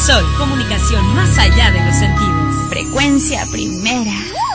Sol, comunicación más allá de los sentidos. Frecuencia primera.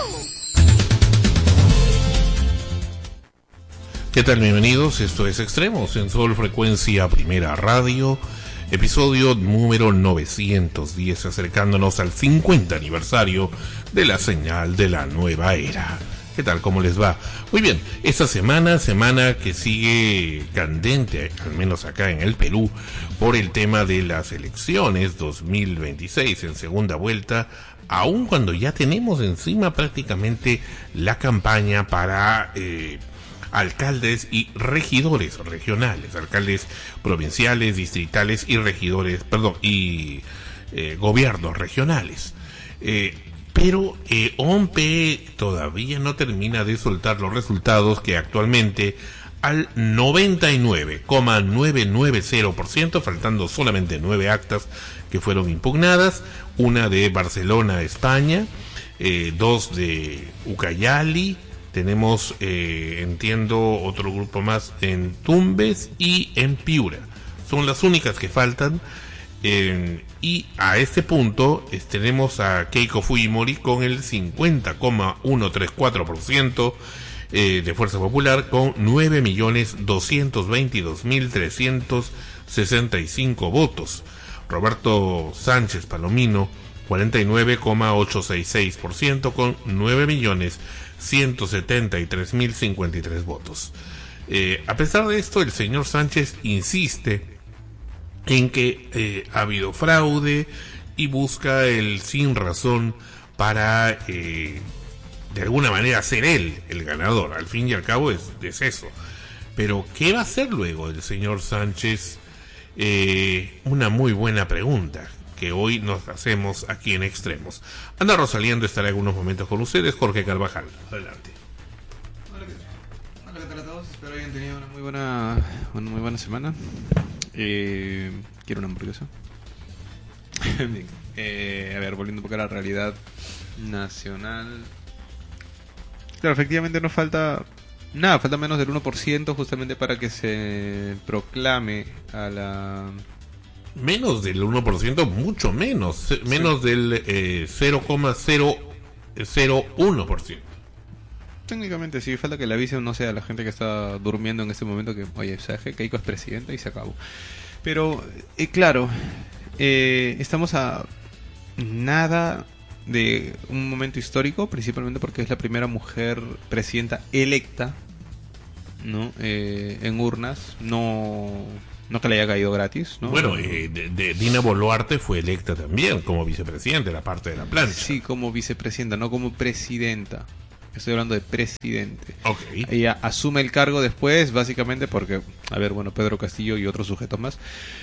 ¿Qué tal? Bienvenidos, esto es Extremos en Sol Frecuencia Primera Radio, episodio número 910, acercándonos al 50 aniversario de la señal de la nueva era. ¿Qué tal? ¿Cómo les va? Muy bien, esta semana que sigue candente, al menos acá en el Perú, por el tema de las elecciones 2026 en segunda vuelta, aun cuando ya tenemos encima prácticamente la campaña para alcaldes y regidores regionales, alcaldes provinciales, distritales y regidores, gobiernos regionales. Pero OMP todavía no termina de soltar los resultados que actualmente al 99,990%, faltando solamente 9 actas que fueron impugnadas, una de Barcelona, España, 2 de Ucayali, tenemos, entiendo, otro grupo más en Tumbes y en Piura. Son las únicas que faltan. Y a este punto tenemos a Keiko Fujimori con el 50,134% de Fuerza Popular, con 9.222.365 votos. Roberto Sánchez Palomino, 49,866%, con 9.173.053 votos. A pesar de esto, el señor Sánchez insiste en que ha habido fraude y busca el sin razón para de alguna manera ser él el ganador. Al fin y al cabo es eso. Pero ¿qué va a hacer luego el señor Sánchez? Una muy buena pregunta que hoy nos hacemos aquí en Extremos. Ana Rosaliendo estará en algunos momentos con ustedes. Jorge Carvajal, adelante. Hola, ¿qué tal a todos? Espero hayan tenido una muy buena semana. Quiero una hamburguesa. Bien. A ver, volviendo un poco a la realidad nacional. Claro, efectivamente no falta nada, falta menos del 1% justamente para que se proclame a la... Menos del 1%, mucho menos, menos del 0,001%. Técnicamente sí, falta que le avisen, no sé, a la gente que está durmiendo en este momento que, oye, ¿sabes qué? Keiko es presidenta y se acabó. Pero, claro, estamos a nada de un momento histórico, principalmente porque es la primera mujer presidenta electa, ¿no? En urnas, no que le haya caído gratis, ¿no? Bueno, Dina Boluarte fue electa también como vicepresidenta, la parte de la plancha. Sí, como vicepresidenta, no como presidenta. Estoy hablando de presidente. Okay. Ella asume el cargo después, básicamente porque, a ver, bueno, Pedro Castillo y otros sujetos más.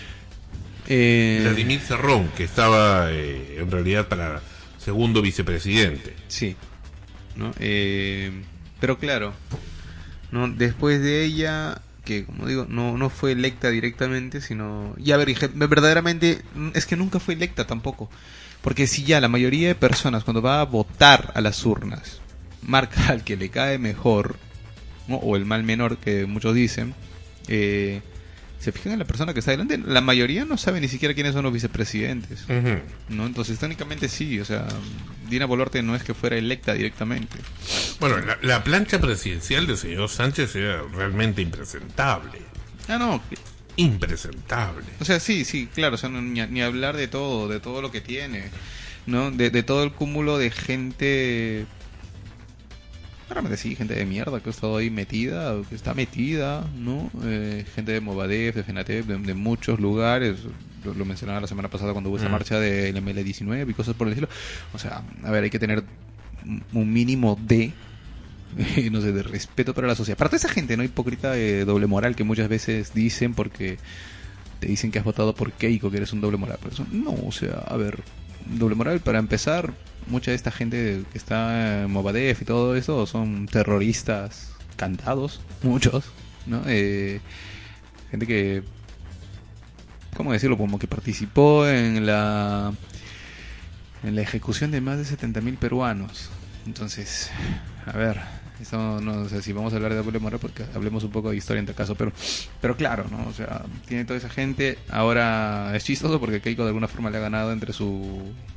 Vladimir Cerrón, que estaba en realidad para segundo vicepresidente. Sí, ¿no? Pero claro, ¿no? Después de ella, que como digo, no fue electa directamente, sino... Y a ver, verdaderamente, es que nunca fue electa tampoco. Porque si ya la mayoría de personas cuando va a votar a las urnas marca al que le cae mejor, ¿no? O el mal menor que muchos dicen, se fijan en la persona que está adelante. La mayoría no sabe ni siquiera quiénes son los vicepresidentes, ¿no? Entonces técnicamente sí, o sea, Dina Boluarte no es que fuera electa directamente. Bueno, la plancha presidencial del señor Sánchez era realmente impresentable. No, impresentable. O sea, sí, claro, o sea, ni hablar de todo lo que tiene, ¿no? De todo el cúmulo de gente... Realmente sí, gente de mierda que ha estado ahí metida, que está metida, ¿no? Gente de Movadef, de FENATEP, de muchos lugares. Lo mencionaba la semana pasada cuando hubo esa marcha del ML19 y cosas por el estilo. O sea, a ver, hay que tener un mínimo de, no sé, de respeto para la sociedad. Para toda esa gente, ¿no? Hipócrita de doble moral que muchas veces dicen porque te dicen que has votado por Keiko, que eres un doble moral. Pero eso, no, o sea, a ver, doble moral, para empezar... Mucha de esta gente que está en Movadef y todo eso son terroristas cantados, muchos, ¿no? Gente que, ¿cómo decirlo? Como que participó en la ejecución de más de 70.000 peruanos. Entonces, a ver, Eso no sé si vamos a hablar de doble moral, porque hablemos un poco de historia en tal caso, pero claro, ¿no? O sea, tiene toda esa gente. Ahora es chistoso porque Keiko de alguna forma le ha ganado entre su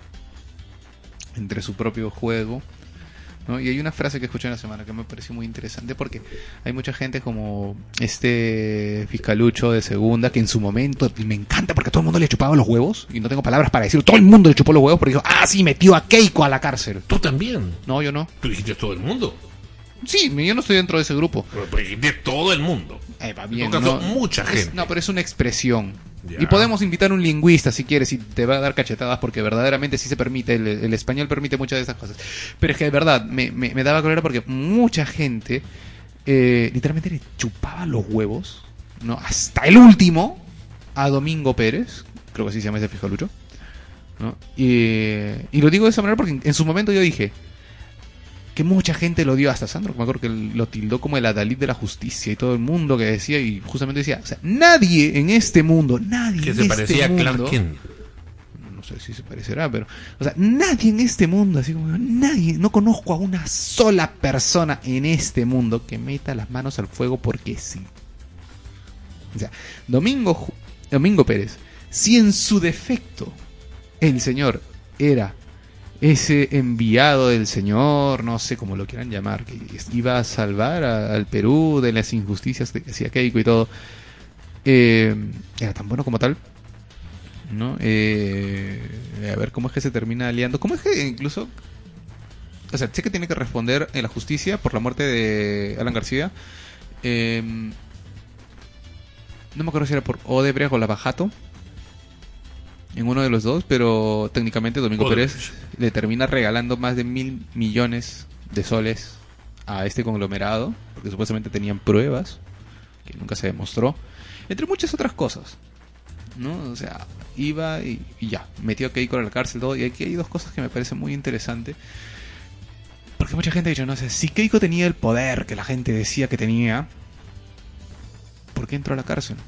propio juego, ¿no? Y hay una frase que escuché en la semana que me pareció muy interesante, porque hay mucha gente como este fiscalucho de segunda que en su momento, y me encanta porque todo el mundo le chupaba los huevos, y no tengo palabras para decirlo, todo el mundo le chupó los huevos porque dijo, sí, metió a Keiko a la cárcel. Tú también. No, yo no. Tú dijiste todo el mundo. Sí, yo no estoy dentro de ese grupo. Pero dijiste todo el mundo. Va bien, en todo caso, no, mucha gente. No, pero es una expresión. Ya. Y podemos invitar a un lingüista si quieres, y te va a dar cachetadas, porque verdaderamente sí se permite, el español permite muchas de esas cosas. Pero es que de verdad, me daba cólera porque mucha gente literalmente le chupaba los huevos, ¿no? Hasta el último, a Domingo Pérez, creo que así se llama ese fiscalucho, ¿no? Y lo digo de esa manera porque en su momento yo dije que mucha gente lo dio, hasta Sandro, me acuerdo que lo tildó como el adalid de la justicia, y todo el mundo que decía, y justamente decía, o sea, nadie en este mundo, nadie que en se este parecía mundo, a Clark Kent. no sé si se parecerá, pero, o sea, nadie en este mundo, así como nadie, no conozco a una sola persona en este mundo que meta las manos al fuego porque sí. O sea, Domingo Pérez, si en su defecto el señor era ese enviado del señor, no sé cómo lo quieran llamar, que iba a salvar al Perú de las injusticias que hacía Keiko y todo, era tan bueno como tal, ¿no? A ver, ¿cómo es que se termina aliando? ¿Cómo es que incluso, o sea, sé que tiene que responder en la justicia por la muerte de Alan García, no me acuerdo si era por Odebrecht o Lavajato, en uno de los dos, pero técnicamente Domingo Pérez le termina regalando más de 1.000 millones de soles a este conglomerado, porque supuestamente tenían pruebas, que nunca se demostró, entre muchas otras cosas, ¿no? O sea, iba y ya, metió a Keiko a la cárcel, todo, y aquí hay dos cosas que me parecen muy interesantes, porque mucha gente ha dicho, no sé, si Keiko tenía el poder que la gente decía que tenía, ¿por qué entró a la cárcel?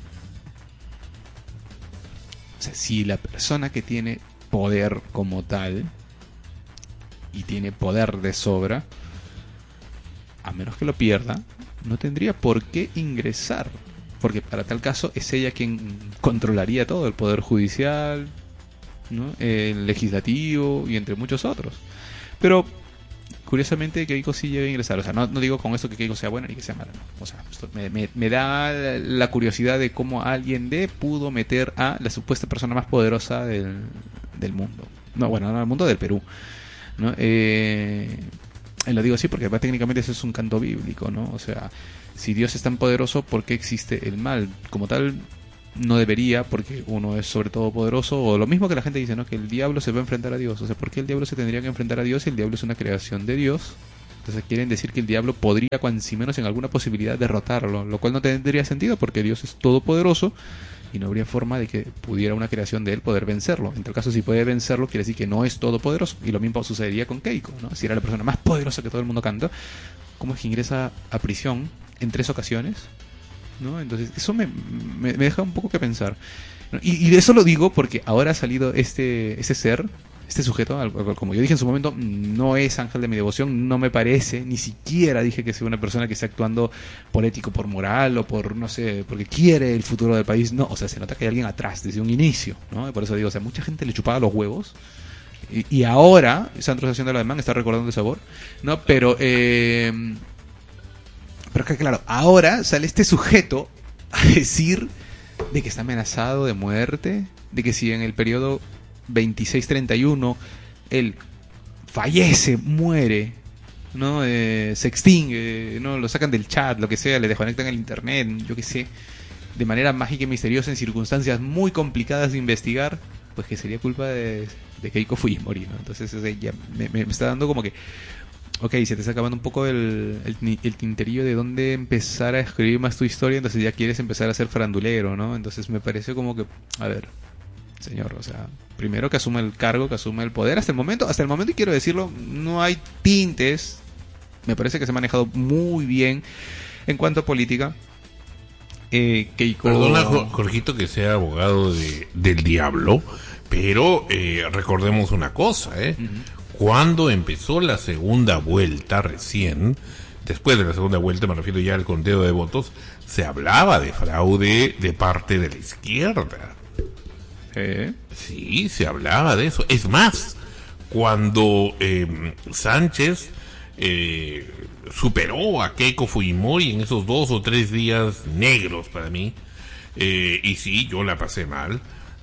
O sea, si la persona que tiene poder como tal, y tiene poder de sobra, a menos que lo pierda, no tendría por qué ingresar. Porque para tal caso es ella quien controlaría todo, el poder judicial, ¿no? El legislativo y entre muchos otros. Pero curiosamente Keiko sí llega a ingresar. O sea, no digo con esto que Keiko sea buena ni que sea mala, no. O sea, esto me da la curiosidad de cómo alguien pudo meter a la supuesta persona más poderosa del mundo. No, bueno, no del mundo, del Perú, ¿no? Lo digo así porque técnicamente eso es un canto bíblico, ¿no? O sea, si Dios es tan poderoso, ¿por qué existe el mal? Como tal, no debería, porque uno es sobre todo poderoso, o lo mismo que la gente dice, ¿no? Que el diablo se va a enfrentar a Dios. O sea, ¿por qué el diablo se tendría que enfrentar a Dios si el diablo es una creación de Dios? Entonces quieren decir que el diablo podría, cuanto menos en alguna posibilidad, derrotarlo, lo cual no tendría sentido porque Dios es todopoderoso y no habría forma de que pudiera una creación de él poder vencerlo. En tal caso, si puede vencerlo, quiere decir que no es todopoderoso. Y lo mismo sucedería con Keiko, ¿no? Si era la persona más poderosa que todo el mundo canta, ¿cómo es que ingresa a prisión en 3 ocasiones? ¿No? Entonces eso me deja un poco que pensar, ¿no? Y de eso lo digo porque ahora ha salido este ser, este sujeto, como yo dije en su momento, no es ángel de mi devoción, no me parece, ni siquiera dije que sea una persona que esté actuando por ético, por moral o por, no sé, porque quiere el futuro del país. No, o sea, se nota que hay alguien atrás desde un inicio, ¿no? Por eso digo, o sea, mucha gente le chupaba los huevos y ahora Sandro haciendo la demanda está recordando el sabor, ¿no? Pero que claro, ahora sale este sujeto a decir de que está amenazado de muerte, de que si en el periodo 26-31 él fallece, muere, ¿no? Se extingue, ¿no? Lo sacan del chat, lo que sea, le desconectan el internet, yo qué sé, de manera mágica y misteriosa en circunstancias muy complicadas de investigar, pues que sería culpa de Keiko Fujimori, ¿no? Entonces ya me está dando como que ok, se te está acabando un poco el tinterillo de dónde empezar a escribir más tu historia, entonces ya quieres empezar a ser farandulero, ¿no? Entonces me parece como que, a ver, señor, o sea, primero que asuma el cargo, que asuma el poder. Hasta el momento, y quiero decirlo, no hay tintes. Me parece que se ha manejado muy bien en cuanto a política. Keiko... Perdona, Jorgito, que sea abogado del diablo, pero recordemos una cosa, ¿eh? Uh-huh. Cuando empezó la segunda vuelta recién, después de la segunda vuelta, me refiero ya al conteo de votos, se hablaba de fraude de parte de la izquierda. Sí, se hablaba de eso. Es más, cuando Sánchez superó a Keiko Fujimori en esos 2 o 3 días negros para mí, y sí, yo la pasé mal,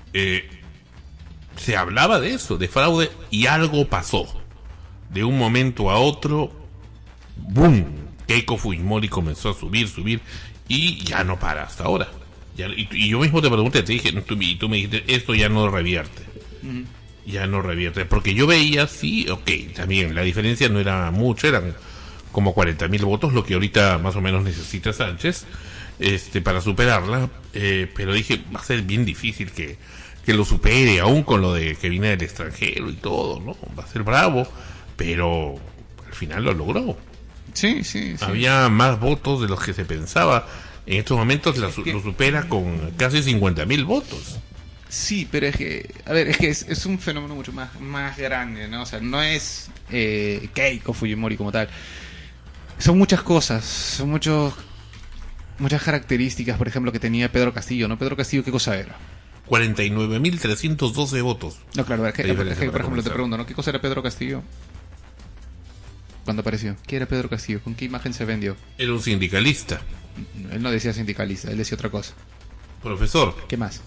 se hablaba de eso, de fraude, y algo pasó. De un momento a otro, ¡boom! Keiko Fujimori comenzó a subir, y ya no para hasta ahora. Y yo mismo te pregunté, te dije, y tú me dijiste, esto ya no revierte. Ya no revierte, porque yo veía, sí, ok, también la diferencia no era mucho, eran como 40.000 votos, lo que ahorita más o menos necesita Sánchez para superarla, pero dije, va a ser bien difícil que lo supere, aún con lo de que viene del extranjero y todo, ¿no? Va a ser bravo, pero al final lo logró. Sí. Había más votos de los que se pensaba. En estos momentos lo supera con casi 50.000 votos. Sí, pero es que, a ver, es un fenómeno mucho más grande, ¿no? O sea, no es Keiko Fujimori como tal. Son muchas cosas, son muchas características, por ejemplo, que tenía Pedro Castillo, ¿no? Pedro Castillo, ¿qué cosa era? 49.312 votos. No, claro, es que, por ejemplo, te pregunto, ¿no? ¿Qué cosa era Pedro Castillo cuando apareció? ¿Qué era Pedro Castillo? ¿Con qué imagen se vendió? Era un sindicalista. Él no decía sindicalista, él decía otra cosa. Profesor. ¿Qué más?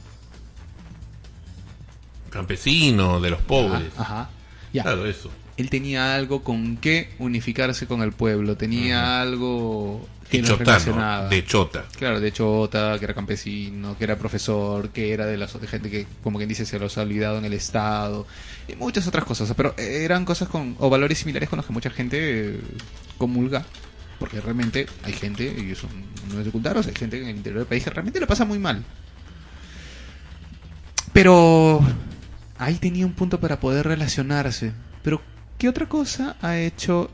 Campesino, de los pobres. Ajá. Ya. Claro, eso. Él tenía algo con qué unificarse con el pueblo, tenía algo que lo chotano, relacionaba. de chota. Claro, de chota, que era campesino, que era profesor, que era de gente que, como quien dice, se los ha olvidado en el Estado, y muchas otras cosas, pero eran cosas o valores similares con los que mucha gente comulga, porque realmente hay gente, y eso no es de ocultaros, hay gente en el interior del país que realmente lo pasa muy mal. Pero ahí tenía un punto para poder relacionarse. Pero ¿qué otra cosa ha hecho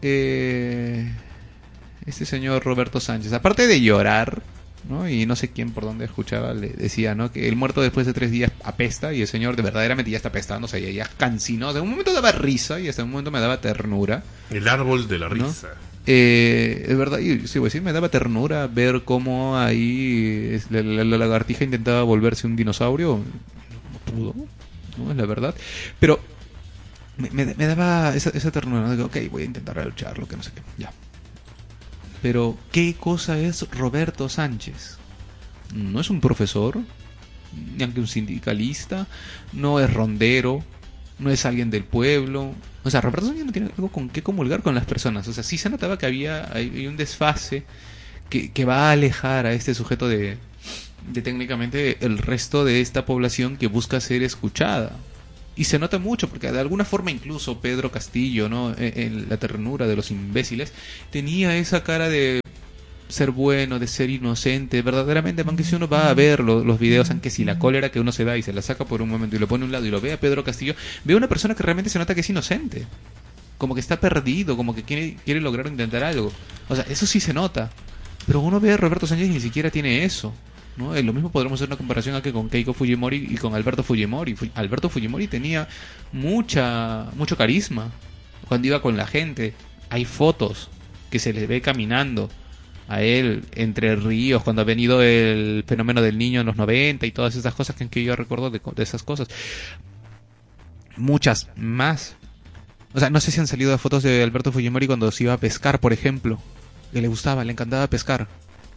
este señor Roberto Sánchez? Aparte de llorar, ¿no? Y no sé quién por dónde escuchaba, le decía, ¿no? Que el muerto después de 3 días apesta, y el señor de verdaderamente ya está apestando, o sea, ya cansinó. De un momento daba risa y hasta un momento me daba ternura. El árbol de la risa. ¿No? Es verdad, y sí, pues sí, me daba ternura ver cómo ahí la lagartija intentaba volverse un dinosaurio. No pudo, ¿no? Es la verdad. Pero me daba esa ternura, ¿no? Digo, ok, voy a intentar lucharlo, que no sé qué, ya. Pero, ¿qué cosa es Roberto Sánchez? No es un profesor, ni aunque un sindicalista, no es rondero, no es alguien del pueblo. O sea, Roberto Sánchez no tiene algo con qué comulgar con las personas. O sea, sí se notaba que hay un desfase que va a alejar a este sujeto de técnicamente el resto de esta población que busca ser escuchada. Y se nota mucho, porque de alguna forma incluso Pedro Castillo, ¿no? En la ternura de los imbéciles, tenía esa cara de ser bueno, de ser inocente, verdaderamente, aunque si uno va a ver los videos, aunque si la cólera que uno se da y se la saca por un momento y lo pone a un lado y lo ve a Pedro Castillo, ve a una persona que realmente se nota que es inocente, como que está perdido, como que quiere lograr intentar algo. O sea, eso sí se nota, pero uno ve a Roberto Sánchez y ni siquiera tiene eso, ¿no? Lo mismo podremos hacer una comparación aquí con Keiko Fujimori y con Alberto Fujimori. Alberto Fujimori tenía mucho carisma cuando iba con la gente. Hay fotos que se le ve caminando a él entre ríos cuando ha venido el fenómeno del niño en los 90 y todas esas cosas que yo recuerdo de esas cosas. Muchas más. O sea, no sé si han salido fotos de Alberto Fujimori cuando se iba a pescar, por ejemplo, que le encantaba pescar.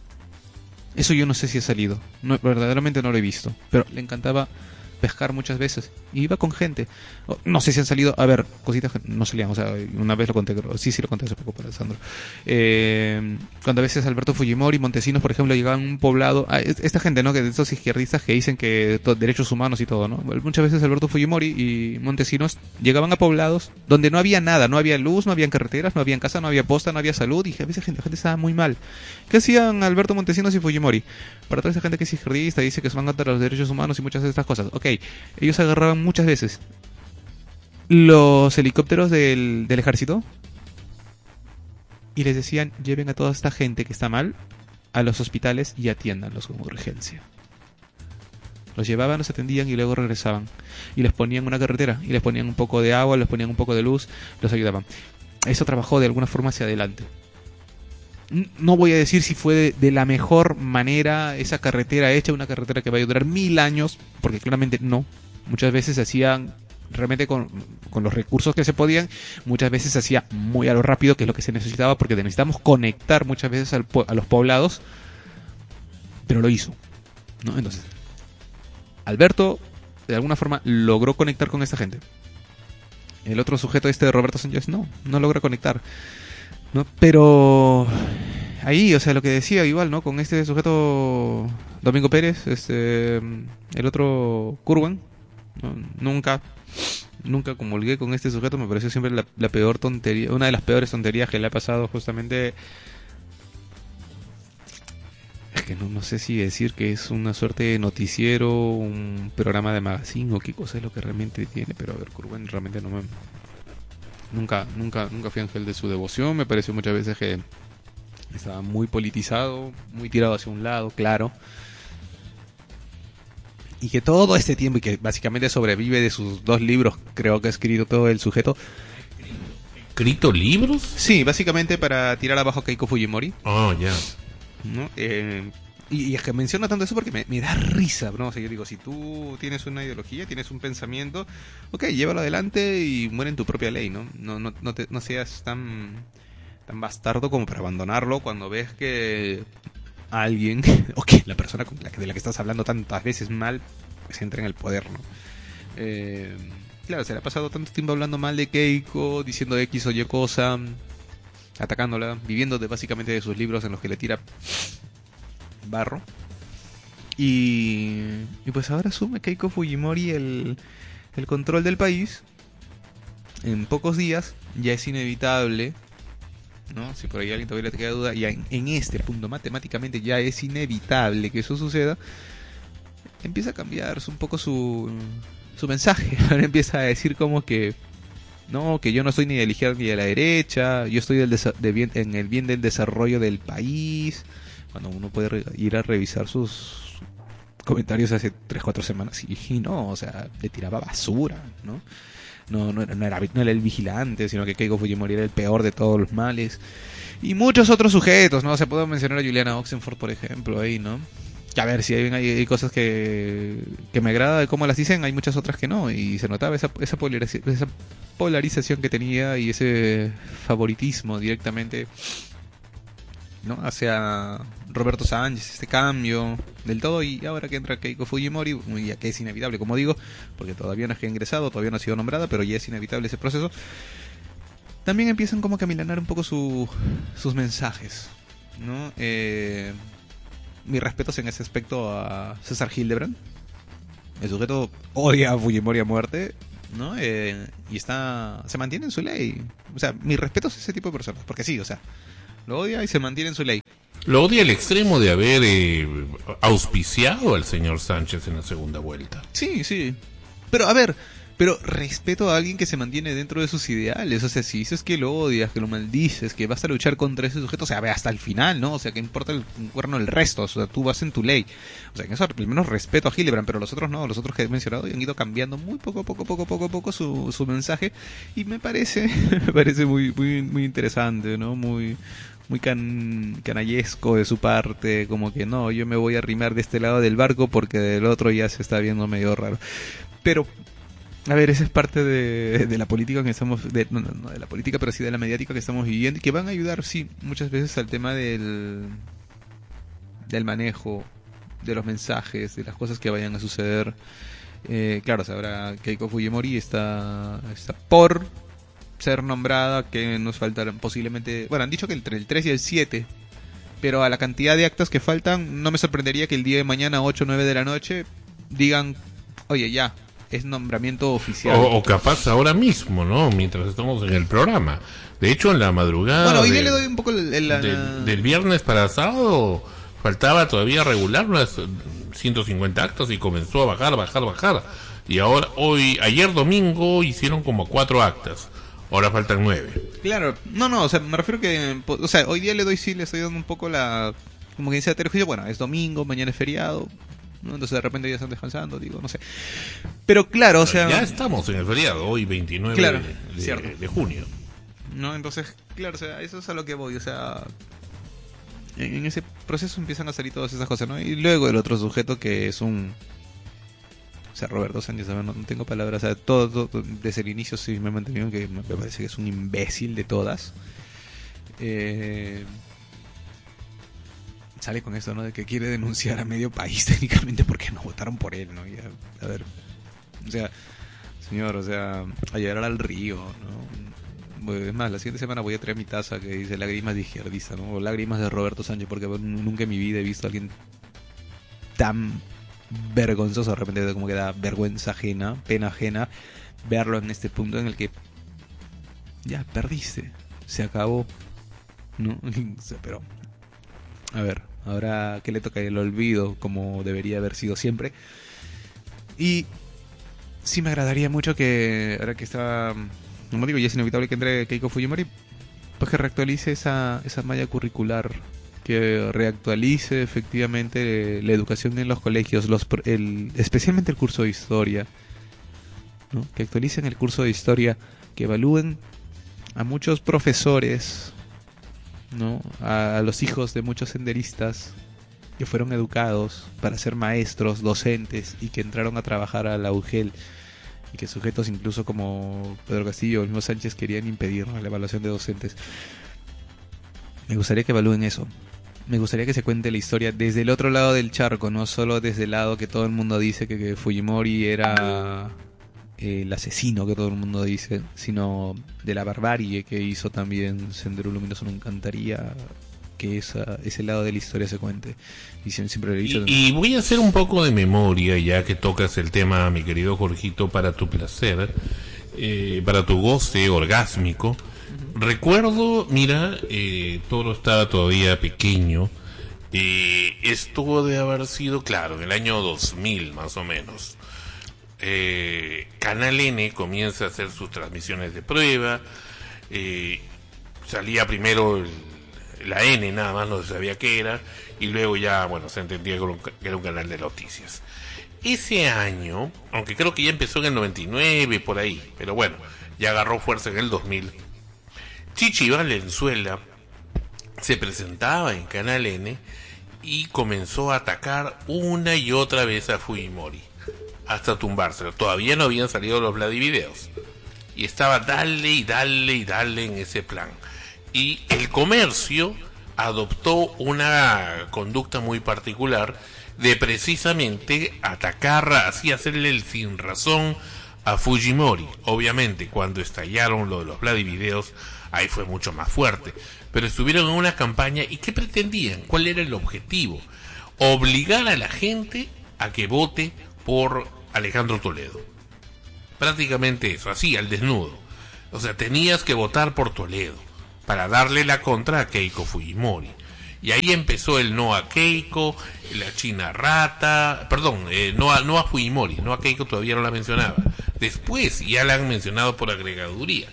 Eso yo no sé si ha salido, no, verdaderamente no lo he visto, pero le encantaba pescar muchas veces y iba con gente. No sé si han salido, a ver, cositas que no salían, o sea, una vez lo conté, sí lo conté hace poco para Sandro. Cuando a veces Alberto Fujimori, Montesinos, por ejemplo, llegaban a un poblado, esta gente, ¿no? Que de estos izquierdistas que dicen que derechos humanos y todo, ¿no? Muchas veces Alberto Fujimori y Montesinos llegaban a poblados donde no había nada, no había luz, no había carreteras, no había casa, no había posta, no había salud, y a veces la gente estaba muy mal. ¿Qué hacían Alberto Montesinos y Fujimori? Para toda esa gente que es izquierdista, dice que se van contra los derechos humanos y muchas de estas cosas. Ok, ellos agarraban muchas veces los helicópteros del ejército y les decían, lleven a toda esta gente que está mal a los hospitales y atiéndanlos con urgencia. Los llevaban, los atendían y luego regresaban. Y les ponían una carretera, y les ponían un poco de agua, les ponían un poco de luz, los ayudaban. Eso trabajó de alguna forma hacia adelante. No voy a decir si fue de la mejor manera esa carretera hecha, una carretera que va a durar 1000 años, porque claramente no. Muchas veces se hacían realmente con los recursos que se podían, muchas veces se hacía muy a lo rápido, que es lo que se necesitaba, porque necesitamos conectar muchas veces a los poblados, pero lo hizo, ¿no? Entonces, Alberto de alguna forma logró conectar con esta gente. El otro sujeto de Roberto Sánchez no logra conectar, ¿no? Pero ahí, o sea, lo que decía igual, ¿no? Con este sujeto Domingo Pérez, el otro Curwan, ¿no? Nunca comulgué con este sujeto, me pareció siempre la peor tontería, una de las peores tonterías que le ha pasado justamente. Es que no sé si decir que es una suerte de noticiero, un programa de magazine o qué cosa es lo que realmente tiene, pero a ver, Curwen realmente no me... Nunca fui ángel de su devoción, me pareció muchas veces que estaba muy politizado, muy tirado hacia un lado, claro. Y que todo este tiempo, y que básicamente sobrevive de sus 2 libros, creo que ha escrito todo el sujeto. ¿Escrito libros? Sí, básicamente para tirar abajo a Keiko Fujimori. Oh, ya. ¿No? Y es que menciona tanto eso porque me da risa, ¿no? O sea, yo digo, si tú tienes una ideología, tienes un pensamiento, ok, llévalo adelante y muere en tu propia ley, ¿no? No seas tan bastardo como para abandonarlo cuando ves que alguien, o que la persona de la que estás hablando tantas veces mal, pues entra en el poder, ¿no? Claro, se le ha pasado tanto tiempo hablando mal de Keiko, diciendo X o Y cosa, atacándola, viviendo básicamente de sus libros en los que le tira barro. Y pues ahora asume Keiko Fujimori el control del país. En pocos días ya es inevitable, ¿no? Si por ahí alguien todavía le queda duda, ya en este punto matemáticamente ya es inevitable que eso suceda. Empieza a cambiar un poco su mensaje. Ahora empieza a decir como que no, que yo no estoy ni de la izquierda ni de la derecha, yo estoy en el bien del desarrollo del país. Cuando uno puede ir a revisar sus comentarios hace 3-4 semanas y no, o sea, le tiraba basura, ¿no? No era el vigilante, sino que Keiko Fujimori era el peor de todos los males. Y muchos otros sujetos, ¿no? O sea, puedo mencionar a Juliana Oxenford, por ejemplo, ahí, ¿no? A ver, si hay cosas que me agrada de cómo las dicen, hay muchas otras que no. Y se notaba esa polarización que tenía y ese favoritismo directamente, ¿no? Hacia Roberto Sánchez, este cambio del todo. Y ahora que entra Keiko Fujimori, ya que es inevitable, como digo, porque todavía no es que ha ingresado, todavía no ha sido nombrada, pero ya es inevitable ese proceso. También empiezan como que a milanar un poco sus mensajes, ¿no? Mis respetos en ese aspecto a César Hildebrand. El sujeto odia a Fujimori a muerte, ¿no? Y se mantiene en su ley. O sea, mis respetos a ese tipo de personas, porque sí, o sea, lo odia y se mantiene en su ley. Lo odia al extremo de haber auspiciado al señor Sánchez en la segunda vuelta. Sí. Pero, a ver, respeto a alguien que se mantiene dentro de sus ideales. O sea, si dices que lo odias, que lo maldices, que vas a luchar contra ese sujeto, o sea, ve hasta el final, ¿no? O sea, que importa un cuerno el resto, o sea, tú vas en tu ley. O sea, en eso al menos respeto a Hildebrand, pero los otros no, los otros que he mencionado han ido cambiando muy poco a poco su mensaje, y me parece muy interesante, ¿no? Muy canallesco de su parte, como que no, yo me voy a arrimar de este lado del barco porque del otro ya se está viendo medio raro. Pero a ver, esa es parte de la política que estamos... No de la política, pero sí de la mediática que estamos viviendo, y que van a ayudar, sí, muchas veces al tema del manejo de los mensajes, de las cosas que vayan a suceder. Claro, sabrá que Keiko Fujimori está por ser nombrada, que nos faltarán posiblemente... Bueno, han dicho que entre el 3 y el 7, pero a la cantidad de actas que faltan, no me sorprendería que el día de mañana, 8 o 9 de la noche, digan, oye, ya, es nombramiento oficial. O capaz ahora mismo, ¿no? Mientras estamos en el programa. De hecho, en la madrugada... Bueno, hoy día le doy un poco del viernes para sábado, faltaba todavía regular unas 150 actas y comenzó a bajar. Y ahora, ayer domingo hicieron como 4 actas. Ahora faltan 9. Claro, no, o sea, me refiero que... O sea, hoy día le estoy dando un poco como que dice Terjuicio, bueno, es domingo, mañana es feriado, ¿no? Entonces de repente ya están descansando, digo, no sé. Pero claro, o sea... Ya estamos en el feriado, hoy 29 claro, de junio. ¿No? Entonces, claro, o sea, eso es a lo que voy, o sea... en ese proceso empiezan a salir todas esas cosas, ¿no? Y luego el otro sujeto que es un... O sea, Roberto Sánchez, no tengo palabras, o sea, todo desde el inicio sí me he mantenido que me parece que es un imbécil de todas. Sale con esto, ¿no? De que quiere denunciar a medio país técnicamente porque no votaron por él, ¿no? Y a ver, o sea, señor, o sea, a llegar al río, ¿no? Es más, la siguiente semana voy a traer mi taza que dice lágrimas de izquierdista, ¿no? O lágrimas de Roberto Sánchez, porque nunca en mi vida he visto a alguien tan vergonzoso, de repente como que da vergüenza ajena, pena ajena, verlo en este punto en el que ya perdiste, se acabó, ¿no? Pero, a ver, ahora que le toca el olvido como debería haber sido siempre. Y sí me agradaría mucho que, ahora que está, como digo, ya es inevitable que entre Keiko Fujimori, pues que reactualice esa malla curricular, que reactualice efectivamente la educación en los colegios, especialmente el curso de historia, ¿no? Que actualicen el curso de historia, que evalúen a muchos profesores, ¿no? A los hijos de muchos senderistas que fueron educados para ser maestros, docentes y que entraron a trabajar a la UGEL, y que sujetos incluso como Pedro Castillo o el mismo Sánchez querían impedir, ¿no?, la evaluación de docentes. Me gustaría que evalúen eso. Me gustaría que se cuente la historia desde el otro lado del charco, no solo desde el lado que todo el mundo dice que Fujimori era el asesino que todo el mundo dice, sino de la barbarie que hizo también Sendero Luminoso. Me encantaría que ese lado de la historia se cuente. Y siempre lo he dicho. Y voy a hacer un poco de memoria, ya que tocas el tema, mi querido Jorgito, para tu placer, para tu goce orgásmico. Recuerdo, mira, Toro estaba todavía pequeño. Esto de haber sido, claro, en el año 2000 más o menos. Canal N comienza a hacer sus transmisiones de prueba. Salía primero la N, nada más no se sabía qué era, y luego ya, bueno, se entendía que era un canal de noticias. Ese año, aunque creo que ya empezó en el 99 por ahí, pero bueno, ya agarró fuerza en el 2000. Chichi Valenzuela se presentaba en Canal N y comenzó a atacar una y otra vez a Fujimori hasta tumbárselo. Todavía no habían salido los Vladivideos y estaba dale y dale y dale en ese plan. Y el Comercio adoptó una conducta muy particular de precisamente atacar, así hacerle el sin razón a Fujimori. Obviamente cuando estallaron lo de los Vladivideos, ahí fue mucho más fuerte, pero estuvieron en una campaña. ¿Y qué pretendían? ¿Cuál era el objetivo? Obligar a la gente a que vote por Alejandro Toledo. Prácticamente eso, así al desnudo. O sea, tenías que votar por Toledo para darle la contra a Keiko Fujimori. Y ahí empezó el no a Keiko, la China Rata, perdón, no a Fujimori, no a Keiko todavía no la mencionaba. Después ya la han mencionado por agregaduría.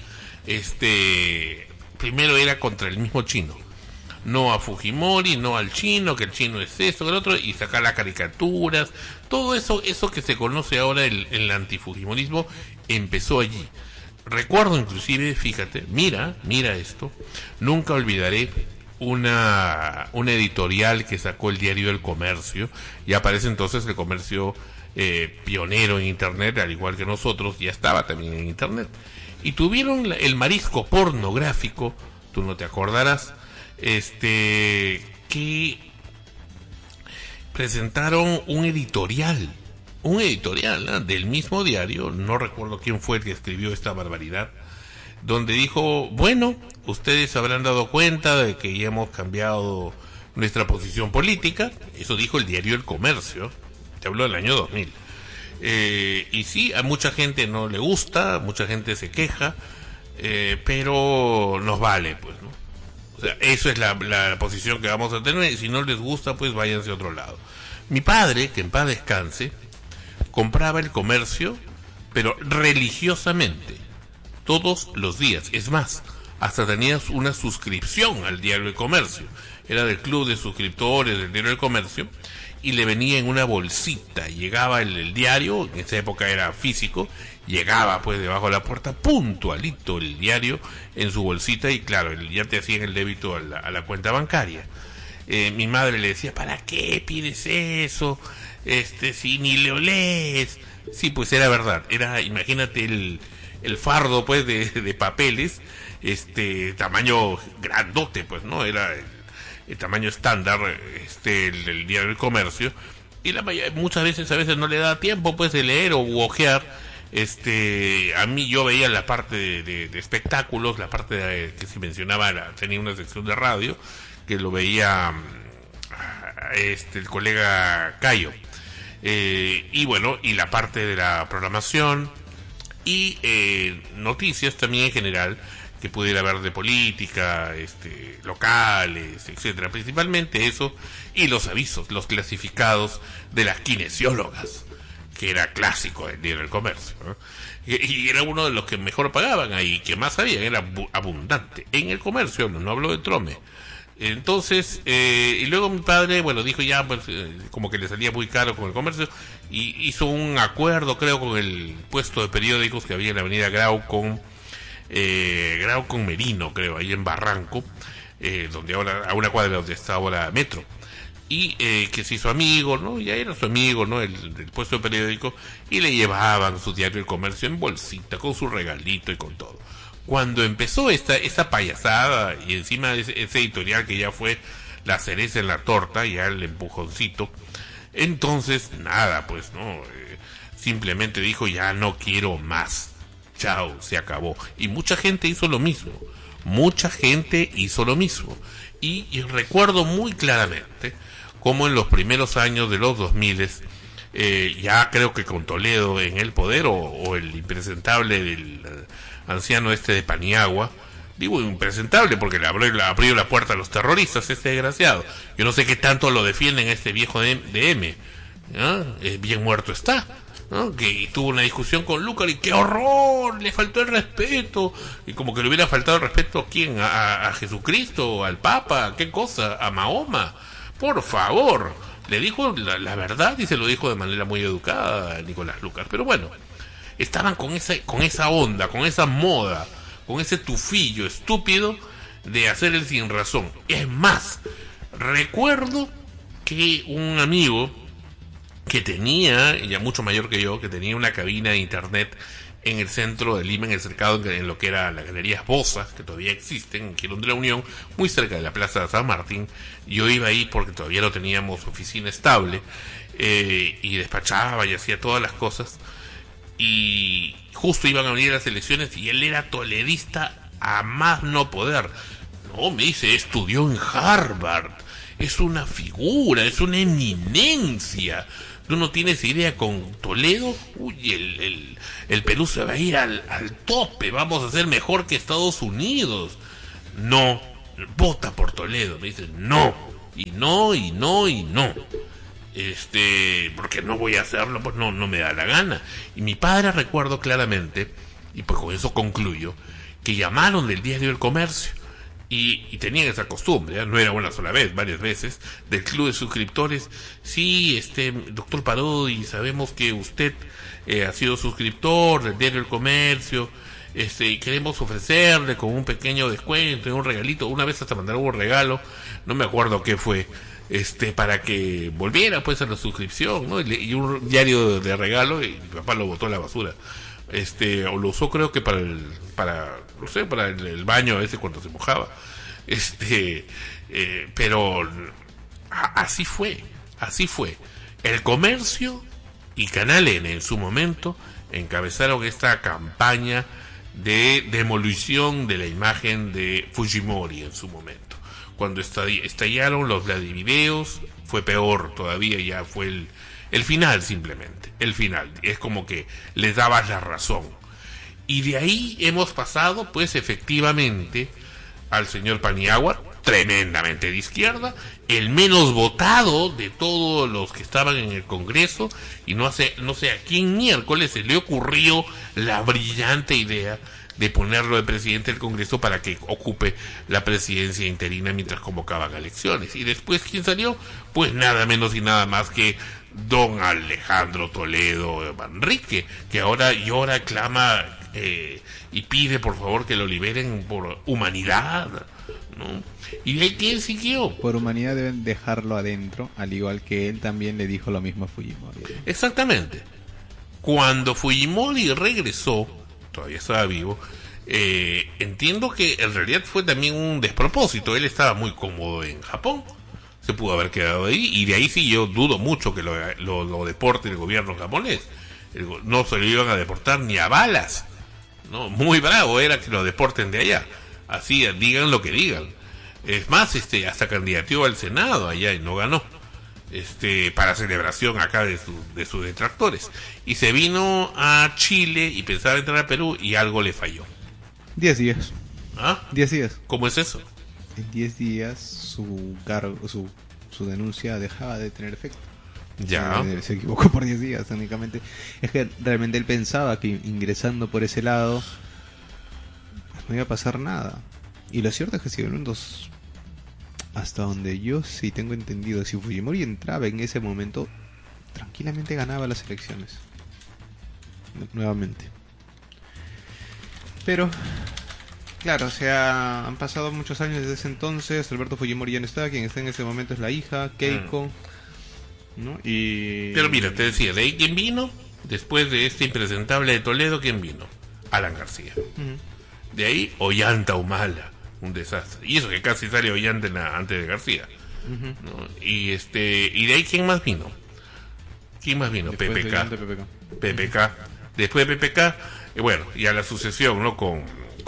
Primero era contra el mismo chino. No a Fujimori, no al chino, que el chino es esto, que el otro, y sacar las caricaturas. Todo eso que se conoce ahora el antifujimorismo empezó allí. Recuerdo inclusive, fíjate, mira esto, nunca olvidaré una editorial que sacó el diario El Comercio, y aparece entonces el Comercio pionero en internet, al igual que nosotros, ya estaba también en internet, y tuvieron el marisco pornográfico, tú no te acordarás, que presentaron un editorial, ¿no?, del mismo diario, no recuerdo quién fue el que escribió esta barbaridad, donde dijo, bueno, ustedes se habrán dado cuenta de que ya hemos cambiado nuestra posición política. Eso dijo el diario El Comercio, te hablo del año 2000. Y sí, a mucha gente no le gusta, mucha gente se queja, pero nos vale, pues, ¿no? O sea, eso es la posición que vamos a tener, y si no les gusta, pues váyanse a otro lado. Mi padre, que en paz descanse, compraba El Comercio, pero religiosamente, todos los días. Es más, hasta tenías una suscripción al diario El Comercio. Era del club de suscriptores del diario El Comercio, y le venía en una bolsita. Llegaba el diario, en esa época era físico, llegaba pues debajo de la puerta, puntualito el diario en su bolsita, y claro, ya te hacían el débito a la cuenta bancaria. mi madre le decía, ¿para qué pides eso? Si ni le olés. Sí, pues era verdad, imagínate el fardo pues de papeles, tamaño grandote, pues, ¿no? Era el tamaño estándar, el diario del comercio, y muchas veces, a veces no le da tiempo pues de leer o ojear. A mí yo veía la parte de espectáculos, la parte que se mencionaba, tenía una sección de radio, que lo veía el colega Cayo. Y bueno, y la parte de la programación y noticias también en general que pudiera haber de política, locales, etcétera, principalmente eso, y los avisos, los clasificados de las kinesiólogas, que era clásico del Diario del Comercio, ¿no? Y era uno de los que mejor pagaban ahí, que más sabían, era abundante en el comercio, no hablo de Trome. Entonces, y luego mi padre, bueno, dijo ya, pues, como que le salía muy caro con el comercio, y hizo un acuerdo, creo, con el puesto de periódicos que había en la avenida Grau con Merino, creo, ahí en Barranco, donde ahora, a una cuadra donde está ahora Metro, y que se hizo amigo, ¿no? Ya era su amigo, ¿no? Del puesto de periódico, y le llevaban su diario El Comercio en bolsita, con su regalito y con todo. Cuando empezó esta payasada, y encima ese editorial que ya fue la cereza en la torta, ya el empujoncito, entonces nada, pues, ¿no? Simplemente dijo, ya no quiero más, chao, se acabó. Y mucha gente hizo lo mismo, y recuerdo muy claramente cómo en los primeros años de los 2000, ya creo que con Toledo en el poder, o el impresentable del anciano de Paniagua, digo impresentable porque le abrió la puerta a los terroristas, desgraciado. Yo no sé qué tanto lo defienden este viejo de M, ¿no? Bien muerto está, ¿no? Que tuvo una discusión con Lucar y ¡qué horror! Le faltó el respeto, y como que le hubiera faltado el respeto ¿a quién? ¿A Jesucristo? ¿Al Papa? ¿Qué cosa? ¿A Mahoma? Por favor, le dijo la verdad, y se lo dijo de manera muy educada a Nicolás Lucar. Pero bueno, estaban con esa onda, con esa moda, con ese tufillo estúpido de hacer el sin razón. Es más, recuerdo que un amigo que tenía, ya mucho mayor que yo, que tenía una cabina de internet en el centro de Lima, en el cercado, en lo que era la Galería Bozas, que todavía existen, en Quirón de la Unión, muy cerca de la Plaza de San Martín. Yo iba ahí porque todavía no teníamos oficina estable, y despachaba y hacía todas las cosas, y justo iban a venir las elecciones y él era toledista a más no poder. No, me dice, estudió en Harvard, es una figura, es una eminencia. Tú no tienes idea, con Toledo, uy, el Perú se va a ir al tope, vamos a ser mejor que Estados Unidos. No, vota por Toledo. Me dicen, no, y no, y no, y no. Porque no voy a hacerlo, pues no me da la gana. Y mi padre, recuerdo claramente, y pues con eso concluyo, que llamaron del Diario del Comercio, y tenían esa costumbre, ¿eh? No era una sola vez, varias veces, del club de suscriptores. Sí, doctor Parodi, sabemos que usted ha sido suscriptor del Diario del Comercio, y queremos ofrecerle con un pequeño descuento, un regalito. Una vez hasta mandaron un regalo, no me acuerdo qué fue, para que volviera pues a la suscripción, ¿no? Y un diario de regalo, y mi papá lo botó a la basura. O lo usó, creo que para el baño a veces cuando se mojaba. Pero así fue. El Comercio y Canal N en su momento encabezaron esta campaña de demolición de la imagen de Fujimori en su momento. Cuando estallaron los Vladivideos, fue peor todavía, ya fue el final, simplemente, el final. Es como que les dabas la razón. Y de ahí hemos pasado, pues, efectivamente, al señor Paniagua, tremendamente de izquierda, el menos votado de todos los que estaban en el Congreso, y no sé a quién miércoles se le ocurrió la brillante idea de ponerlo de presidente del Congreso para que ocupe la presidencia interina mientras convocaban elecciones. Y después, ¿quién salió? Pues nada menos y nada más que don Alejandro Toledo Manrique, que ahora llora, clama y pide por favor que lo liberen por humanidad, ¿no? Y de ahí que él siguió. Por humanidad deben dejarlo adentro, al igual que él también le dijo lo mismo a Fujimori. Exactamente. Cuando Fujimori regresó, todavía estaba vivo, entiendo que en realidad fue también un despropósito. Él estaba muy cómodo en Japón, se pudo haber quedado ahí, y de ahí sí yo dudo mucho que lo deporte el gobierno japonés. No se lo iban a deportar ni a balas, ¿no? Muy bravo era que lo deporten de allá, así digan lo que digan. Es más, hasta candidateó al Senado allá y no ganó, para celebración acá de sus detractores, y se vino a Chile y pensaba entrar a Perú y algo le falló. 10 días. ¿Ah? 10 días. ¿Cómo es eso? En 10 días su denuncia dejaba de tener efecto. Ya. Se equivocó por 10 días únicamente. Es que realmente él pensaba que ingresando por ese lado no iba a pasar nada. Y lo cierto es que si hasta donde yo sí tengo entendido, si Fujimori entraba en ese momento, tranquilamente ganaba las elecciones. Nuevamente. Pero, claro, o sea, han pasado muchos años desde ese entonces. Alberto Fujimori ya no está, quien está en ese momento es la hija, Keiko. ¿No? Pero mira, te decía, de ahí quién vino, después de este impresentable de Toledo, ¿quién vino? Alan García. De ahí Ollanta Humala, un desastre. Y eso que casi sale Ollanta antes de García. ¿No? Y de ahí ¿quién más vino? Después PPK. Después de PPK, bueno, ya la sucesión, ¿no? Con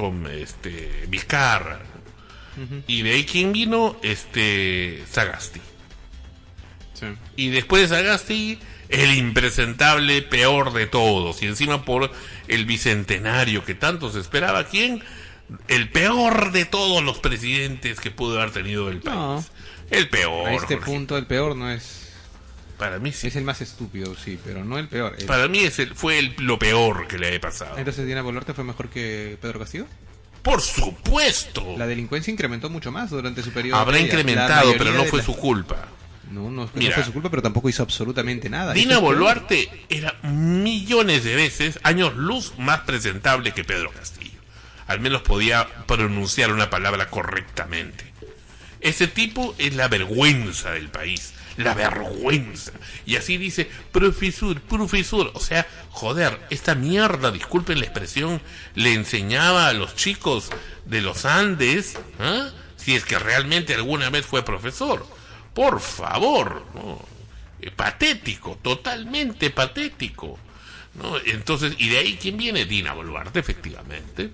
Vizcarra. Y de ahí ¿quién vino? Sagasti. Sí. Y después de Sagasti, el impresentable peor de todos. Y encima por el bicentenario que tanto se esperaba. ¿Quién? El peor de todos los presidentes que pudo haber tenido el país. No. El peor. A este Jorge. punto el peor no es... Para mí sí. Es el más estúpido, sí, pero no el peor. Para mí fue lo peor que le haya pasado. Entonces, ¿Dina Boluarte fue mejor que Pedro Castillo? Por supuesto. La delincuencia incrementó mucho más durante su periodo. Habrá incrementado, pero no fue su culpa. No Mira, fue su culpa, pero tampoco hizo absolutamente nada. Dina Boluarte era millones de veces, años luz, más presentable que Pedro Castillo. Al menos podía pronunciar una palabra correctamente. Ese tipo es la vergüenza del país. La vergüenza. Y así dice, profesor. O sea, joder, esta mierda, disculpen la expresión, le enseñaba a los chicos de los Andes, ¿eh? Si es que realmente alguna vez fue profesor. Por favor, ¿no? Patético, totalmente patético, ¿no? Entonces, y de ahí ¿quién viene? Dina Boluarte, efectivamente.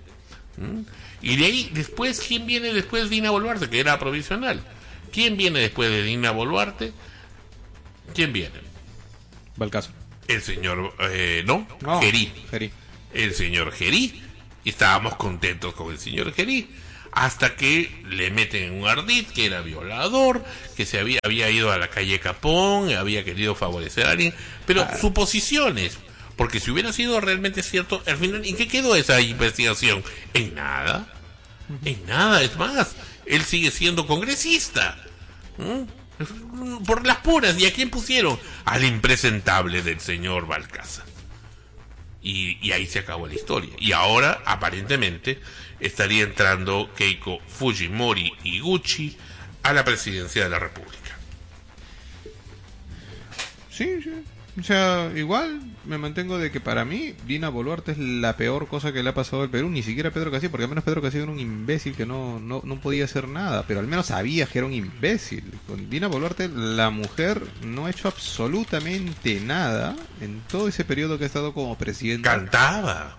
Y de ahí después, ¿quién viene después de Dina Boluarte? Que era provisional. ¿Quién viene después de Dina Boluarte? ¿Quién viene? Balcazo. El señor, Gerí. El señor Gerí. Y estábamos contentos con el señor Gerí. Hasta que le meten en un ardid, que era violador, que se había ido a la calle Capón, había querido favorecer a alguien, pero suposiciones, porque si hubiera sido realmente cierto, al final, ¿en qué quedó esa investigación? En nada, es más, él sigue siendo congresista, por las puras. ¿Y a quién pusieron? Al impresentable del señor Balcázar. Y ahí se acabó la historia. Y ahora, aparentemente, estaría entrando Keiko Fujimori Iguchi a la presidencia de la República. Sí. O sea, igual me mantengo de que para mí Dina Boluarte es la peor cosa que le ha pasado al Perú. Ni siquiera Pedro Castillo, porque al menos Pedro Castillo era un imbécil que no podía hacer nada. Pero al menos sabía que era un imbécil. Con Dina Boluarte, la mujer no ha hecho absolutamente nada en todo ese periodo que ha estado como presidenta. Cantaba.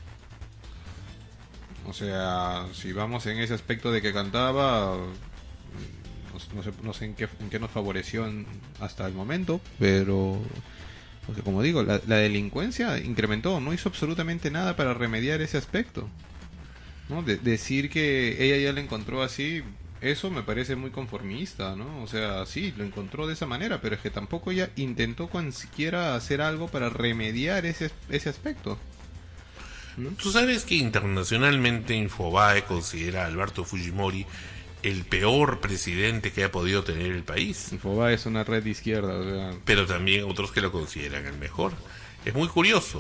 O sea, si vamos en ese aspecto de que cantaba, no sé en qué nos favoreció hasta el momento, pero o sea, como digo, la delincuencia incrementó, no hizo absolutamente nada para remediar ese aspecto, ¿no? Decir que ella ya lo encontró así, eso me parece muy conformista, ¿no? O sea, sí, lo encontró de esa manera, pero es que tampoco ella intentó con siquiera hacer algo para remediar ese aspecto. Tú sabes que internacionalmente Infobae considera a Alberto Fujimori el peor presidente que ha podido tener el país. Infobae es una red de izquierda, o sea... Pero también otros que lo consideran el mejor. Es muy curioso.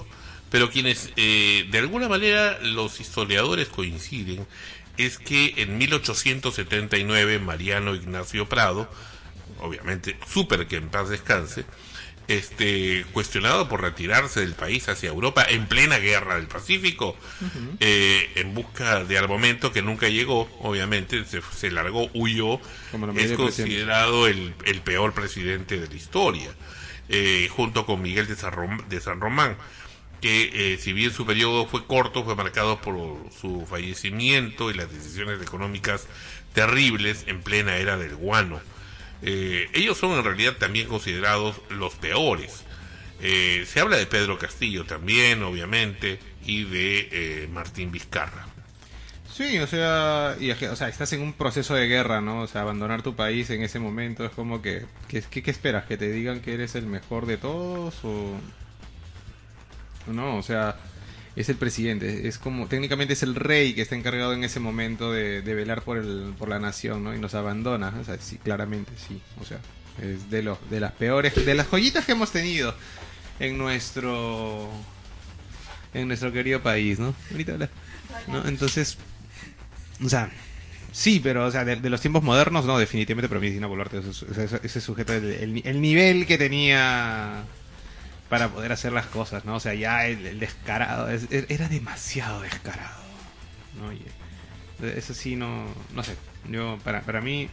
pero quienes de alguna manera los historiadores coinciden es que en 1879 Mariano Ignacio Prado, obviamente súper que en paz descanse, cuestionado por retirarse del país hacia Europa en plena guerra del Pacífico, en busca de armamento que nunca llegó, obviamente se largó, huyó, es considerado el peor presidente de la historia, junto con Miguel de San Román, que si bien su periodo fue corto, fue marcado por su fallecimiento y las decisiones económicas terribles en plena era del guano. Ellos son en realidad también considerados los peores. Se habla de Pedro Castillo también, obviamente, y de Martín Vizcarra. Sí, o sea, estás en un proceso de guerra, ¿no? O sea, abandonar tu país en ese momento es como que ¿qué esperas? ¿Que te digan que eres el mejor de todos? O no, o sea, es el presidente, es como, técnicamente es el rey que está encargado en ese momento de velar por la nación, ¿no? Y nos abandona, o sea, sí, claramente, sí, o sea, es de las peores, de las joyitas que hemos tenido en nuestro querido país, ¿no? Ahorita habla, ¿no? Entonces, o sea, sí, pero, o sea, de los tiempos modernos, no, definitivamente, pero Medina Boluarte, ese sujeto, el nivel que tenía para poder hacer las cosas, ¿no? O sea, ya el descarado, era demasiado descarado, ¿no? Y eso sí, no sé, yo, para mí,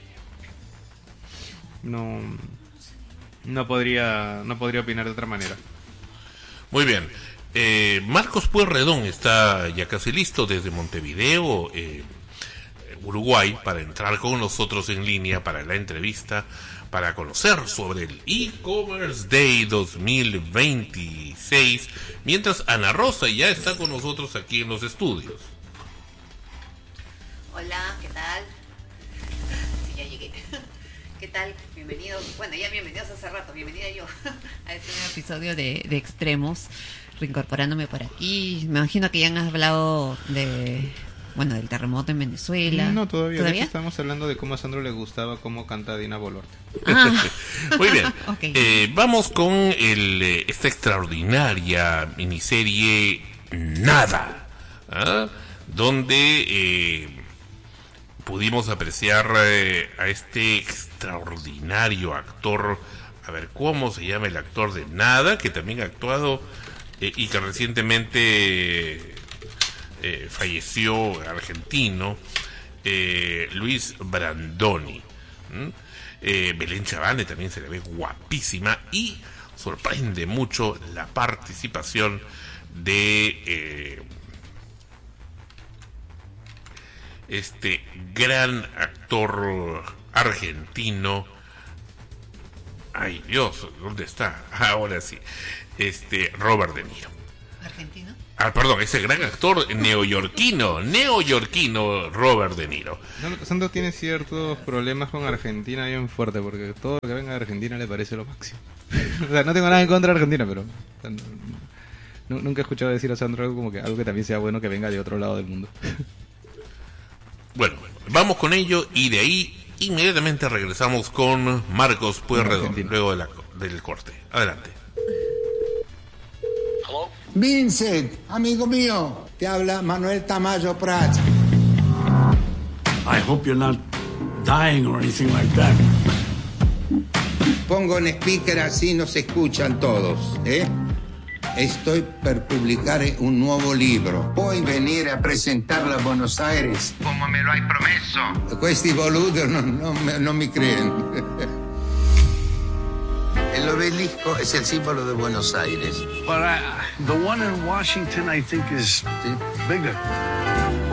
no podría opinar de otra manera. Muy bien. Marcos Pueyrredón está ya casi listo desde Montevideo, Uruguay, para entrar con nosotros en línea para la entrevista, para conocer sobre el E-Commerce Day 2026, mientras Ana Rosa ya está con nosotros aquí en los estudios. Hola, ¿qué tal? Sí, ya llegué. ¿Qué tal? Bienvenidos. Bueno, ya bienvenidos hace rato, bienvenida yo a este nuevo episodio de Extremos, reincorporándome por aquí. Me imagino que ya han hablado del terremoto en Venezuela. No, todavía. De hecho, estamos hablando de cómo a Sandro le gustaba cómo canta Dina Boluarte. Muy bien. Okay. Vamos con esta extraordinaria miniserie Nada, donde pudimos apreciar a este extraordinario actor. A ver, ¿cómo se llama el actor de Nada? Que también ha actuado y que recientemente falleció, argentino, Luis Brandoni. Belén Chavane también se le ve guapísima y sorprende mucho la participación de este gran actor argentino. Ay Dios, ¿dónde está? Ahora sí, Robert De Niro. ¿Argentino? Perdón, ese gran actor neoyorquino Robert De Niro. Sandro tiene ciertos problemas con Argentina bien fuerte, porque todo lo que venga de Argentina le parece lo máximo. O sea, no tengo nada en contra de Argentina, pero nunca he escuchado decir a Sandro algo como que algo que también sea bueno que venga de otro lado del mundo. Bueno, vamos con ello y de ahí inmediatamente regresamos con Marcos Pueyrredón luego del corte. Adelante. Hello? Vincent, amigo mío, te habla Manuel Tamayo Prats. I hope you're not dying or anything like that. Pongo en speaker así nos escuchan todos, ¿eh? Estoy per pubblicare un nuovo libro. Puoi venire a presentarlo a Buenos Aires, come me lo hai promesso. Questi boludos non mi creen. El obelisco es el símbolo de Buenos Aires. But the one in Washington, I think, is bigger.